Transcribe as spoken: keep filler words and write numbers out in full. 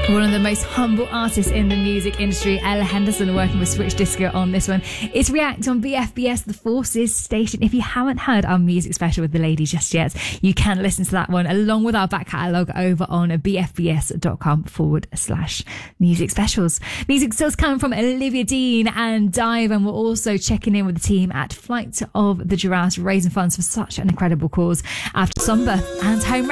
One of the most humble artists in the music industry, Ella Henderson, working with Switch Disco on this one. It's React on B F B S, the Forces station. If you haven't heard our music special with the ladies just yet, you can listen to that one along with our back catalogue over on bfbs.com forward slash music specials. Music still coming from Olivia Dean and Dive, and we're also checking in with the team at Flight of the Giraffes, raising funds for such an incredible cause after Somber and Home